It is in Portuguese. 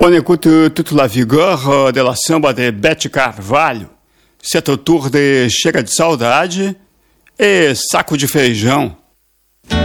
On écoute toute la vigueur de la samba de Bete Carvalho, setor tour de Chega de Saudade e Saco de Feijão.